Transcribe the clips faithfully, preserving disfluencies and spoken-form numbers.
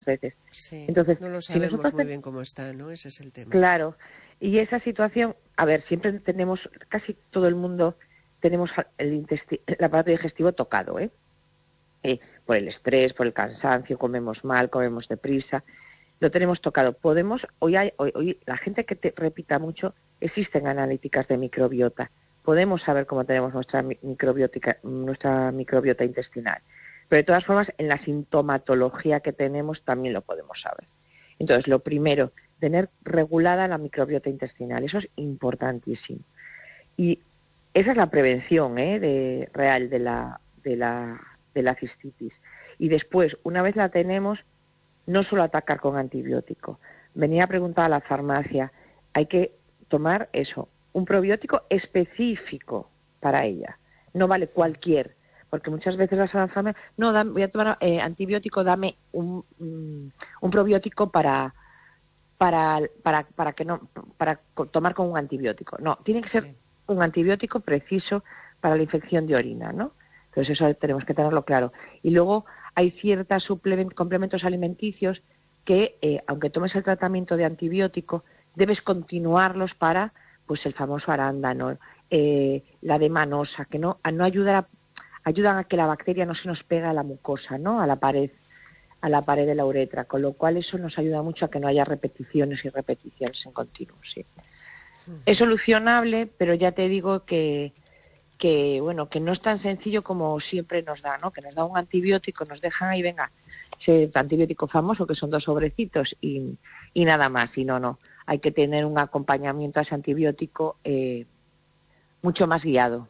veces. Sí, Entonces, no lo si sabemos nosotros muy te- bien cómo está, ¿no? Ese es el tema. Claro, y esa situación, a ver, siempre tenemos, casi todo el mundo tenemos el, intesti- el aparato digestivo tocado, ¿eh? Eh, por el estrés, por el cansancio, comemos mal, comemos deprisa, lo tenemos tocado. Podemos, hoy, hay, hoy, hoy la gente que te repita mucho, existen analíticas de microbiota. Podemos saber cómo tenemos nuestra microbiótica, nuestra microbiota intestinal. Pero de todas formas, en la sintomatología que tenemos también lo podemos saber. Entonces, lo primero, tener regulada la microbiota intestinal. Eso es importantísimo. Y esa es la prevención, ¿eh? de, real de la, de, la, de la cistitis. Y después, una vez la tenemos, no solo atacar con antibiótico. Venía a preguntar a la farmacia, hay que tomar eso, un probiótico específico para ella. No vale cualquier, porque muchas veces vas a la farmacia, no, dame, voy a tomar eh, antibiótico, dame un, un, un probiótico para, para, para, para que no, para tomar con un antibiótico. No, tiene que ser Sí. un antibiótico preciso para la infección de orina, ¿no? Entonces eso tenemos que tenerlo claro. Y luego hay ciertos complementos alimenticios que, eh, aunque tomes el tratamiento de antibiótico, debes continuarlos para, pues, el famoso arándano, eh, la demanosa, que no, no ayuda a, ayudan a que la bacteria no se nos pega a la mucosa, ¿no? A la pared, a la pared de la uretra, con lo cual eso nos ayuda mucho a que no haya repeticiones y repeticiones en continuo, sí. Uh-huh. Es solucionable, pero ya te digo que que bueno, que no es tan sencillo como siempre nos da, ¿no? Que nos da un antibiótico, nos dejan ahí, venga, ese antibiótico famoso que son dos sobrecitos y, y nada más, y no, no, hay que tener un acompañamiento a ese antibiótico eh, mucho más guiado.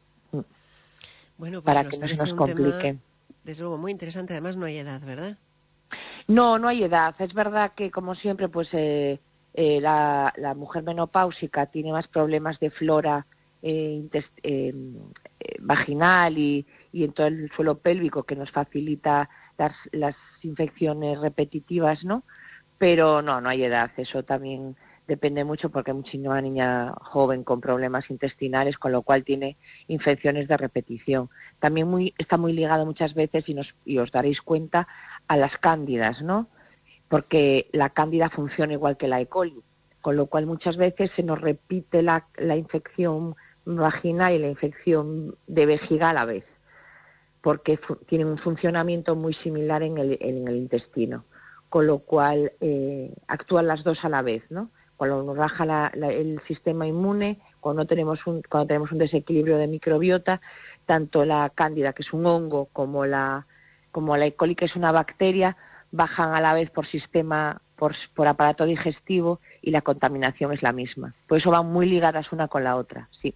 Bueno, pues para nos que no se parece nos un tema, complique. desde luego, muy interesante, además no hay edad, ¿verdad? No, no hay edad, es verdad que como siempre, pues eh, eh, la, la mujer menopáusica tiene más problemas de flora eh, intest- eh, eh, vaginal y, y en todo el suelo pélvico que nos facilita las, las infecciones repetitivas, ¿no? Pero no, no hay edad, eso también depende mucho porque hay muchísima niña joven con problemas intestinales, con lo cual tiene infecciones de repetición. También muy, está muy ligado muchas veces, y, nos, y os daréis cuenta, a las cándidas, ¿no? Porque la cándida funciona igual que la E. coli, con lo cual muchas veces se nos repite la, la infección vaginal y la infección de vejiga a la vez, porque fu- tienen un funcionamiento muy similar en el, en el intestino, con lo cual eh, actúan las dos a la vez, ¿no? Cuando nos baja la, la, el sistema inmune, cuando tenemos un, cuando tenemos un desequilibrio de microbiota, tanto la cándida, que es un hongo, como la como la E. coli, que es una bacteria, bajan a la vez por sistema, por, por aparato digestivo, y la contaminación es la misma. Por eso van muy ligadas una con la otra, sí.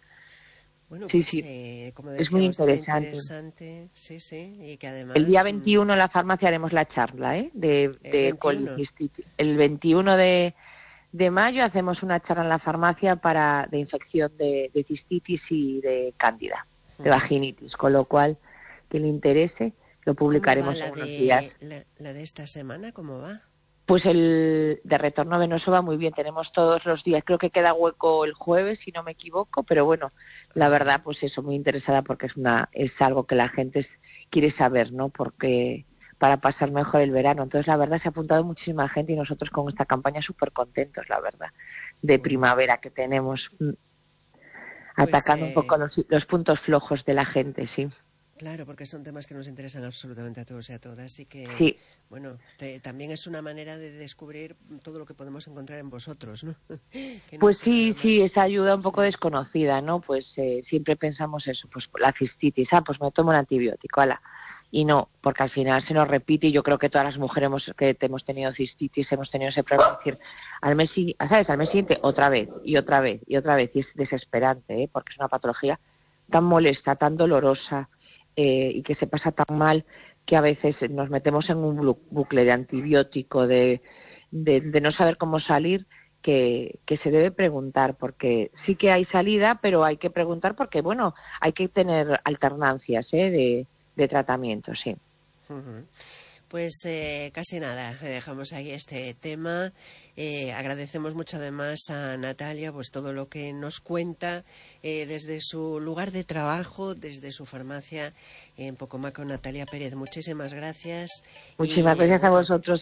Bueno, Sí, pues sí, eh, como es decía, muy bastante interesante. interesante, sí, sí, y que El día además... Mmm, veintiuno en la farmacia haremos la charla, ¿eh? De, el de veintiuno. colicistitis. El veintiuno de, de mayo hacemos una charla en la farmacia para de infección de, de cistitis y de cándida, de Uh-huh. vaginitis, con lo cual, que le interese, lo ¿Cómo va publicaremos la en unos días. de, la, la de esta semana? ¿Cómo va? Pues el de retorno venoso va muy bien, tenemos todos los días, creo que queda hueco el jueves, si no me equivoco, pero bueno, la verdad, pues eso, muy interesada porque es una es algo que la gente quiere saber, ¿no? Porque para pasar mejor el verano. Entonces, la verdad, se ha apuntado muchísima gente y nosotros con esta campaña súper contentos, la verdad, de Bueno, primavera que tenemos, pues, atacando eh, un poco los, los puntos flojos de la gente, sí. Claro, porque son temas que nos interesan absolutamente a todos y a todas y que, Sí. bueno, te, también es una manera de descubrir todo lo que podemos encontrar en vosotros, ¿no? Que no Pues está sí, nada mal. sí, esa ayuda un poco Sí. desconocida, ¿no? Pues eh, siempre pensamos eso, pues la cistitis, ah, pues me tomo un antibiótico, ala. Y no, porque al final se nos repite, y yo creo que todas las mujeres hemos, que hemos tenido cistitis hemos tenido ese problema de decir, al mes, ¿sabes? Al mes siguiente otra vez, y otra vez, y otra vez, y es desesperante, ¿eh? Porque es una patología tan molesta, tan dolorosa, eh, y que se pasa tan mal, que a veces nos metemos en un bucle de antibiótico, de, de, de no saber cómo salir, que, que se debe preguntar, porque sí que hay salida, pero hay que preguntar porque, bueno, hay que tener alternancias, ¿eh? de, de tratamiento, sí. Uh-huh. Pues eh, casi nada, dejamos ahí este tema. Eh, agradecemos mucho además a Natalia pues todo lo que nos cuenta eh, desde su lugar de trabajo, desde su farmacia en Pocomaco. Natalia Pérez, muchísimas gracias. Muchísimas Y gracias a bueno, vosotros.